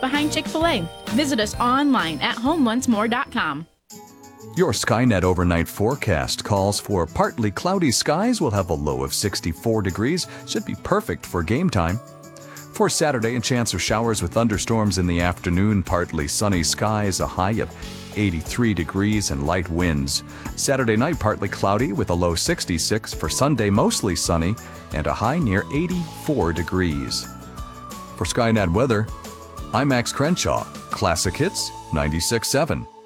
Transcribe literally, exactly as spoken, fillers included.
behind Chick-fil-A. Visit us online at home once more dot com. Your Skynet overnight forecast calls for partly cloudy skies. We'll have a low of sixty-four degrees. Should be perfect for game time. For Saturday, a chance of showers with thunderstorms in the afternoon. Partly sunny skies, a high of eighty-three degrees and light winds. Saturday night, partly cloudy with a low sixty-six. For Sunday, mostly sunny and a high near eighty-four degrees. For Skynet weather, I'm Max Crenshaw. Classic Hits ninety-six point seven.